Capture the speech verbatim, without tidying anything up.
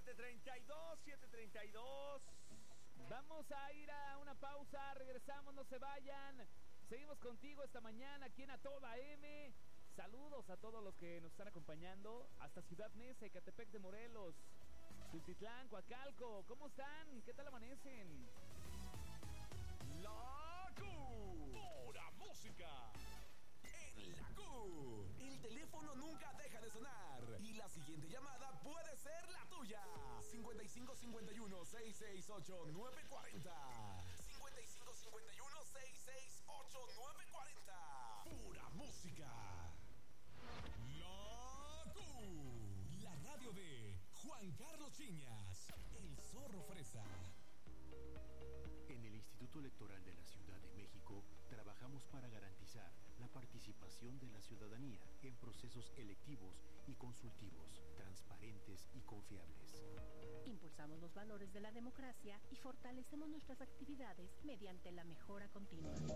siete treinta y dos, siete treinta y dos. Vamos a ir a una pausa, regresamos, no se vayan. Seguimos contigo esta mañana aquí en A Toda M. Saludos a todos los que nos están acompañando hasta Ciudad Neza, Ecatepec de Morelos, Tultitlán, Coacalco. ¿Cómo están? ¿Qué tal amanecen? La Q. Pura música. En la Q, el teléfono nunca deja de sonar y la siguiente llamada puede ser la tuya. cincuenta y cinco cincuenta y uno, seiscientos sesenta y ocho, novecientos cuarenta. cincuenta y cinco cincuenta y uno, seiscientos sesenta y ocho, novecientos cuarenta. Pura música. La Q, la radio de Juan Carlos Chiñas, el Zorro Fresa. En el Instituto Electoral de la Ciudad de México trabajamos para garantizar la participación de la ciudadanía en procesos electivos y consultivos, transparentes y confiables. Impulsamos los valores de la democracia y fortalecemos nuestras actividades mediante la mejora continua.